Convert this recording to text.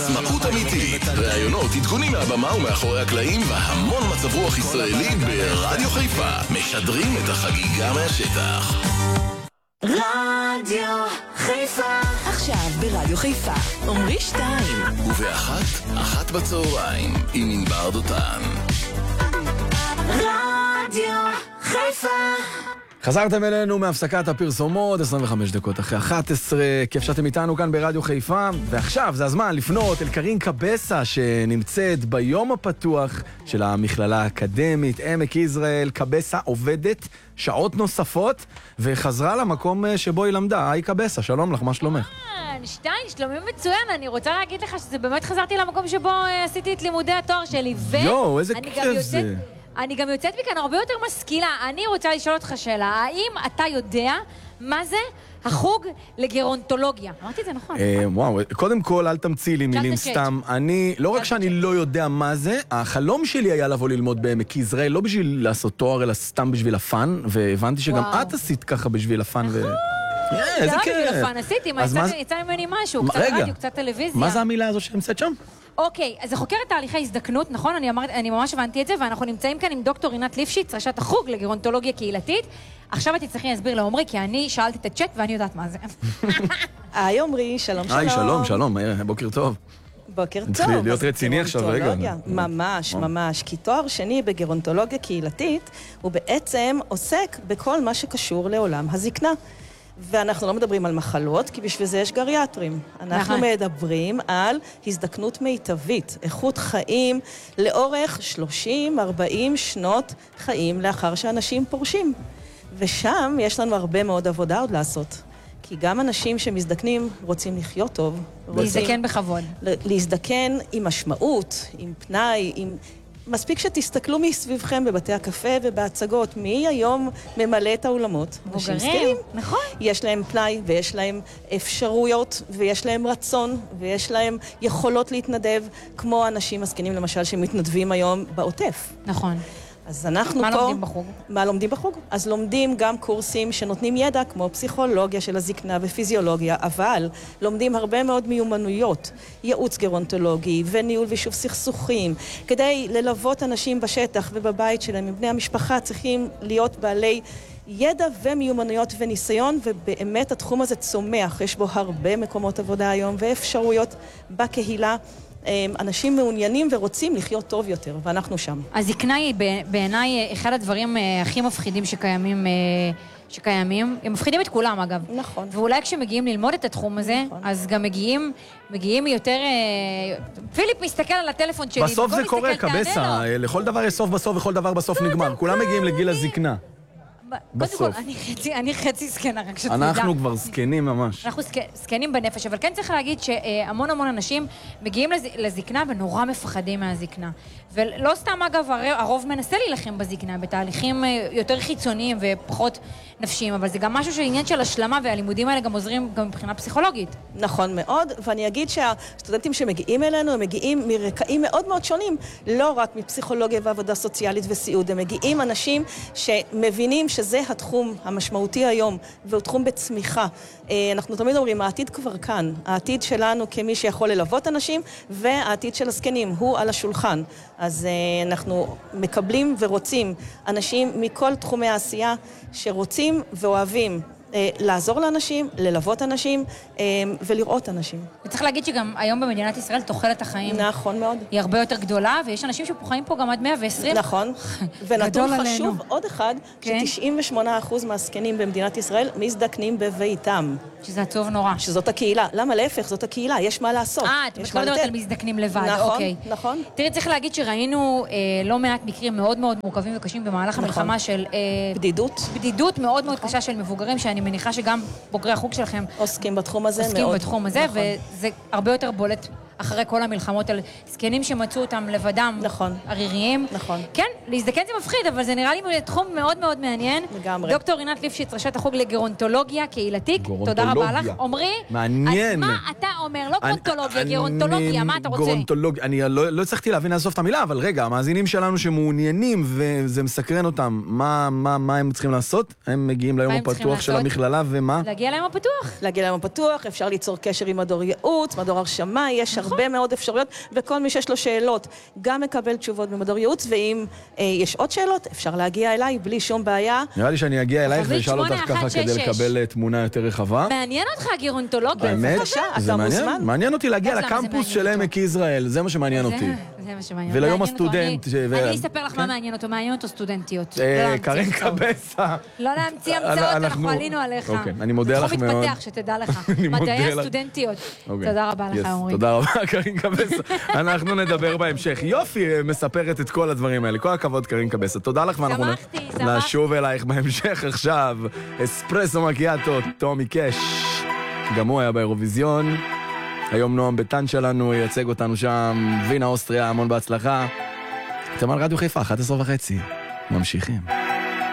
עצמאות אמיתית, ראיונות, עדכונים מהבמה ומאחורי הקלעים והמון מצב רוח ישראלי ברדיו חיפה. משדרים את החגיגה מהשטח. רדיו חיפה. עכשיו ברדיו חיפה עומרי 2 ובאחת בצהריים עם ענבר דותן. רדיו חיפה. חזרתם אלינו מהפסקת הפרסומות, 25 דקות אחרי 11, כיף שאתם איתנו כאן ברדיו חיפה, ועכשיו זה הזמן לפנות אל קרין קבסה שנמצאת ביום הפתוח של המכללה האקדמית עמק יזרעאל. קבסה עובדת שעות נוספות וחזרה למקום שבו היא למדה. היי קבסה, שלום לך, מה שלומך? שטיין, שלומי מצוין, אני רוצה להגיד לך שזה באמת חזרתי למקום שבו עשיתי את לימודי התואר שלי, יו, איזה כיף זה. אני גם יוצאת מכאן הרבה יותר משכילה. אני רוצה לשאול אותך שאלה, האם אתה יודע מה זה החוג לגרונטולוגיה? אמרתי את זה נכון? וואו, קודם כל אל תמציא לי מילים סתם. אני, לא רק שאני לא יודע מה זה, החלום שלי היה לבוא ללמוד בעמק יזרעאל, לא בשביל לעשות תואר, אלא סתם בשביל הפן, והבנתי שגם את עשית ככה בשביל הפן. זה לא בשביל הפן, עשיתי, יצא ממני משהו, קצת רדיו, קצת טלוויזיה. מה זה המילה הזו שנמצאת שם? אוקיי, אז זה חוקרת תהליכי הזדקנות, נכון? אני ממש הבנתי את זה, ואנחנו נמצאים כאן עם דוקטור רינת ליפשיץ, ראשת החוג לגרונטולוגיה קהילתית. עכשיו את תצטרכי להסביר לעומרי, כי אני שאלתי את הצ'אט ואני יודעת מה זה. היי עומרי, שלום שלום. היי, שלום, שלום, בוקר טוב. בוקר טוב. צריך להיות רציני עכשיו, רגע. ממש, ממש, כי תואר שני בגרונטולוגיה קהילתית, הוא בעצם עוסק בכל מה שקשור לעולם הזקנה. ואנחנו לא מדברים על מחלות, כי בשביל זה יש גריאטרים. אנחנו מדברים על הזדקנות מיטבית, איכות חיים לאורך 30-40 שנות חיים לאחר שאנשים פורשים. ושם יש לנו הרבה מאוד עבודה עוד לעשות. כי גם אנשים שמזדקנים רוצים לחיות טוב. להזדקן בכבוד. להזדקן עם משמעות, עם פנאי, עם... מספיק שתסתכלו מסביבכם בבתי הקפה ובהצגות, מי היום ממלא את האולמות? אנשים זקנים. נכון. יש להם פנאי ויש להם אפשרויות ויש להם רצון ויש להם יכולות להתנדב, כמו אנשים הזקנים למשל שמתנדבים היום בעוטף. נכון. אז אנחנו פה... מה לומדים בחוג? מה לומדים בחוג? אז לומדים גם קורסים שנותנים ידע, כמו פסיכולוגיה של הזקנה ופיזיולוגיה, אבל לומדים הרבה מאוד מיומנויות, ייעוץ גרונטולוגי וניהול וישוב סכסוכים, כדי ללוות אנשים בשטח ובבית שלהם. בני המשפחה צריכים להיות בעלי ידע ומיומנויות וניסיון, ובאמת התחום הזה צומח. יש בו הרבה מקומות עבודה היום ואפשרויות בקהילה. אנשים מעוניינים ורוצים לחיות טוב יותר, ואנחנו שם. הזקנה היא בעיניי אחד הדברים הכי מפחידים שקיימים. הם מפחידים את כולם, אגב. נכון. ואולי כשמגיעים ללמוד את התחום הזה, אז גם מגיעים יותר... פיליפ מסתכל על הטלפון שלי. בסוף זה קורה, קבסה. לכל דבר יש סוף בסוף וכל דבר בסוף נגמר. כולם מגיעים לגיל הזקנה. בסוף. אני חצי זקנה, רק שתדע. אנחנו כבר זקנים ממש. אנחנו זקנים בנפש, אבל כן צריך להגיד שהמון אנשים מגיעים לזקנה ונורא מפחדים מהזקנה. ולא סתם אגב, הרוב מנסה להילחם בזקנה, בתהליכים יותר חיצוניים ופחות נפשיים, אבל זה גם משהו שעניין של השלמה, והלימודים האלה גם עוזרים גם מבחינה פסיכולוגית. נכון מאוד, ואני אגיד שהסטודנטים שמגיעים אלינו, הם מגיעים מרקעים מאוד מאוד שונים, לא רק מפסיכולוגיה ועבודה סוציאלית וסיעוד, הם מגיעים אנשים שמבינים שזה התחום המשמעותי היום, והוא תחום בצמיחה. אנחנו תמיד אומרים, העתיד כבר כאן. העתיד שלנו כמי שיכול ללוות אנשים, והעתיד של הזקנים הוא על השולחן. אז אנחנו מקבלים ורוצים אנשים מכל תחומי העשייה שרוצים ואוהבים לעזור לאנשים, ללוות אנשים ולראות אנשים. וצריך להגיד שגם היום במדינת ישראל תוחלת החיים נכון מאוד. היא הרבה יותר גדולה, ויש אנשים שחיים פה גם עד 120. נכון. ונתון חשוב עוד אחד, ש98% מהזקנים במדינת ישראל מזדקנים בביתם. שזה עצוב נורא. שזאת הקהילה. למה? להפך, זאת הקהילה, יש מה לעשות. את לא מדברת על מזדקנים לבד, נכון, אוקיי. נכון. תראי, צריך להגיד שראינו לא מעט מקרים מאוד מאוד מורכבים וקשים במהלך המלחמה של... בדידות מאוד מאוד קשה של מבוגרים, שאני מניחה שגם בוגרי החוג שלכם עוסקים בתחום הזה מאוד. עוסקים בתחום הזה, וזה הרבה יותר בולט אחרי כל המלחמות על זקנים שמצאו אותם לבדם, עריריים. נכון. כן, להזדקן זה מפחיד, אבל זה נראה לי תחום מאוד מאוד מעניין. לגמרי. דוקטור רינת ליפשיץ, ראשת החוג לגרונטולוגיה קהילתית. תודה רבה לך. עומרי, מעניין. אז מה אתה אומר? לא גרונטולוגיה, גרונטולוגיה, מה אתה רוצה? גרונטולוגיה, אני לא הצלחתי להבין לסוף את המילה, אבל רגע, המאזינים שלנו שמעוניינים וזה מסקרן אותם, מה הם צריכים לעשות? הם מגיעים ליום הפתוח של המכללה, ומה? להגיע ליום הפתוח. להגיע ליום הפתוח, אפשר ליצור קשר עם מדור ייעוץ, מדור הרשמה, יש הרבה מאוד אפשרויות, וכל מי שיש לו שאלות גם מקבל תשובות במדור ייעוץ, ואם יש עוד שאלות, אפשר להגיע אליי בלי שום בעיה. נראה לי שאני אגיע אלייך ואשאל אותך ככה כדי לקבל תמונה יותר רחבה. מעניין אותך גרונטולוגיה? באמת? אתה מוזמן. מעניין אותי להגיע לקמפוס של עמק יזרעאל, זה מה שמעניין אותי. זה מה שמעניין. וליום הסטודנט. אני אספר לך מה מעניין אותו, מעניין אותו סטודנטיות. קרין קבסה. לא להמציא המצאות, אנחנו עלינו עליך. אוקיי, אני מודה לך מאוד. מתפתח, שתדע לך. מדעי הסטודנטיות. תודה רבה לך, עמרי. תודה רבה, קרין קבסה. אנחנו נדבר בהמשך. יופי, מספרת את כל הדברים האלה. כל הכבוד, קרין קבסה. תודה לך, ואנחנו נשוב אלייך בהמשך עכשיו. אספרסו מקיאטו, טומי קש. גם הוא היה באירוויזיון. היום נועם ביטן שלנו ייצג אותנו שם. וינה אוסטריה, המון בהצלחה. אתם על רדיו חיפה, 11:30. ממשיכים.